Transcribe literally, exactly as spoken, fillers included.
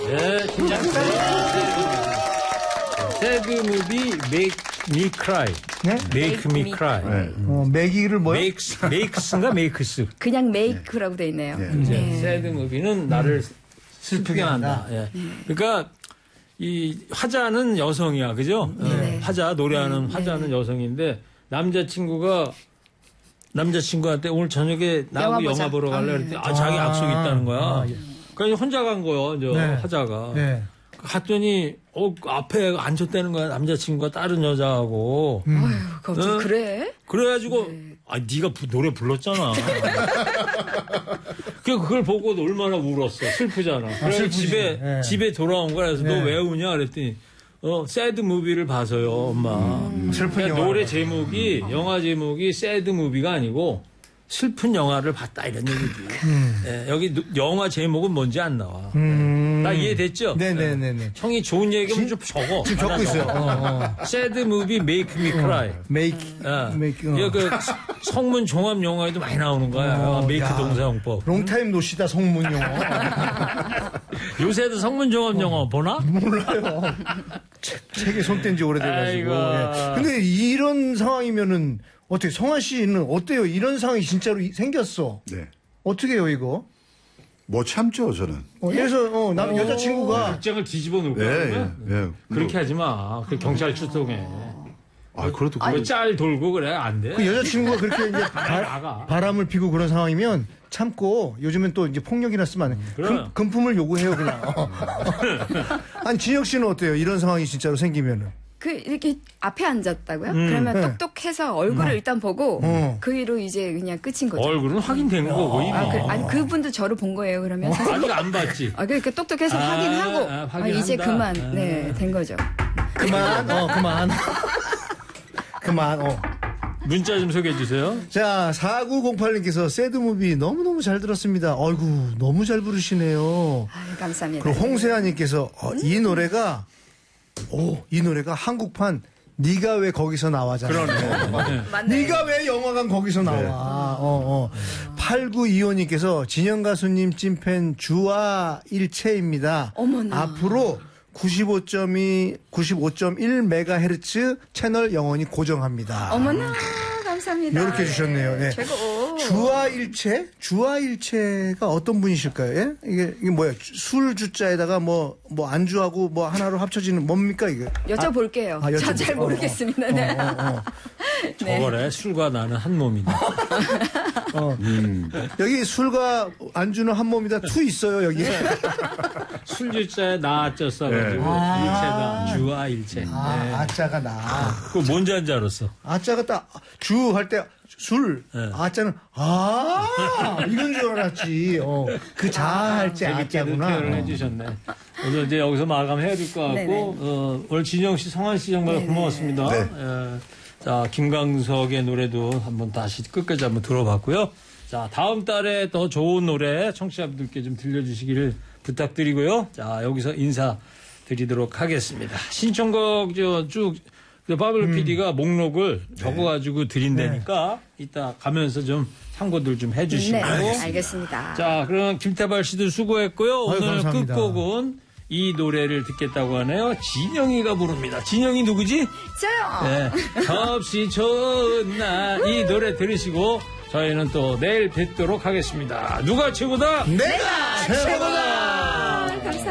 네, 그냥 Sad movie make me cry. 네? Make me cry. 네. 어, 매기를 뭐요? Makes, makes인가 makes. 그냥 make라고 돼 있네요. 네. 네. Sad movie는 나를 슬프게 한다. 예. 그러니까 이 화자는 여성이야, 그죠? 네. 화자 노래하는 네. 화자는 여성인데 남자친구가 남자친구한테 오늘 저녁에 나하고 영화 영화, 보자. 보러 갈래 아, 그랬더니 네. 아, 자기 약속이 있다는 거야. 아, 예. 그러니까 혼자 간 거예요, 저 네. 화자가. 네. 갔더니 어 앞에 앉혔다는 거야, 남자친구가 다른 여자하고. 음. 아유, 갑자기 응? 그래? 그래가지고 아 네가 부- 노래 불렀잖아. 그 그걸 보고 얼마나 울었어. 슬프잖아. 그래서 슬프지. 집에 네. 집에 돌아온 거야. 그래서 네. 너 왜 우냐 그랬더니 어 새드 무비를 봐서요, 엄마. 음, 슬픈 그러니까 영화. 노래 제목이 영화 제목이 새드 무비가 아니고 슬픈 영화를 봤다 이런 얘기지. 예, 여기 노- 영화 제목은 뭔지 안 나와. 음. 나 이해됐죠? 네네네네. 형이 좋은 얘기면 좀 적어. 지금 적고 있어요. 어, 어. 새드 무비 make me cry. make, 야, make, 어. 이거 그 성문 종합 영화에도 많이 나오는 거야. 어, 메이크 야. 동사용법. 롱타임 노시다 성문 영어. 요새도 성문 종합 영화 보나? 몰라요. 책에 손 뗀 지 오래돼가지고. 아이고. 예. 근데 이런 상황이면은 어떻게 성환 씨는 어때요? 이런 상황이 진짜로 이- 생겼어. 네. 어떻게 해요 이거? 못 참죠, 저는. 어, 그래서 어, 남 여자친구가 극장을 뒤집어 놓을 거야. 예, 그러면? 예, 예. 그렇게 하지 마. 그 경찰 출동해. 아, 그래도 그 짤 돌고 그래 안 돼. 그 여자친구가 그렇게 이제 바, 나가. 바람을 피고 그런 상황이면 참고 요즘엔 또 이제 폭력이나 쓰면 안 돼. 그럼. 금, 금품을 요구해요 그냥. 어. 아니 진혁 씨는 어때요? 이런 상황이 진짜로 생기면은. 그 이렇게 앞에 앉았다고요? 음. 그러면 네. 똑똑해서 얼굴을 일단 보고 어. 그 위로 이제 그냥 끝인 거죠. 얼굴은 확인된 거고 이미. 아, 그, 아니 그분도 저를 본 거예요. 그러면 선생님. 아직 안 봤지. 아, 그러니까 똑똑해서 아, 확인하고 아, 아, 이제 확인한다. 그만 아. 네, 된 거죠. 그만. 어 그만. 그만. 어. 문자 좀 소개해 주세요. 자, 사구공팔님께서 새드무비 너무너무 잘 들었습니다. 어이구, 너무 잘 부르시네요. 아유, 감사합니다. 그리고 홍세아님께서 어, 이 노래가, 오, 이 노래가 한국판 네가 왜 거기서 나와잖아요. 맞네. 네가 왜 영화관 거기서 나와. 어, 어. 팔구이오님께서 진영 가수님 찐팬 주아 일체입니다. 어머나. 앞으로 구십오 점 이, 구십오 점 일 메가헤르츠 채널 영원히 고정합니다. 어머나 감사합니다. 이렇게 주셨네요. 네. 최고. 주아일체? 주아일체가 어떤 분이실까요? 예? 이게, 이게 뭐야? 술 주자에다가 뭐, 뭐 안주하고 뭐 하나로 합쳐지는 뭡니까, 이게? 여쭤볼게요. 아, 여쭤볼- 저 잘 어, 어. 모르겠습니다. 네. 어, 어, 어. 네. 저거래 술과 나는 한 몸이다. 어. 여기 술과 안주는 한 몸이다. 투 있어요, 여기. 술주자에 나았죠 써가지고 아. 일체다. 주와 일체. 아, 네. 아자가 나. 그거 뭔지 안 줄 알았어. 아자가 딱, 주 할 때, 술. 네. 아자는, 아, 이건 줄 알았지. 어. 그 자할 때 재밌게도 아자구나. 표현을 어. 해주셨네. 오늘 이제 여기서 마감해야 될 것 같고, 네네. 어, 오늘 진영 씨, 성환 씨 정말 네네. 고마웠습니다. 네. 예. 자, 김광석의 노래도 한번 다시 끝까지 한번 들어봤고요. 자, 다음 달에 더 좋은 노래 청취자분들께 좀 들려주시기를 부탁드리고요. 자, 여기서 인사드리도록 하겠습니다. 신청곡 쭉 바블 피디가 목록을 적어가지고 드린다니까 이따 가면서 좀 참고들 좀 해주시고. 네, 알겠습니다. 자, 그럼 김태발 씨도 수고했고요. 아유, 오늘 감사합니다. 끝곡은 이 노래를 듣겠다고 하네요. 진영이가 부릅니다. 진영이 누구지? 저요. 네. 없이 좋은 날 이 노래 들으시고 저희는 또 내일 뵙도록 하겠습니다. 누가 최고다? 내가 최고다!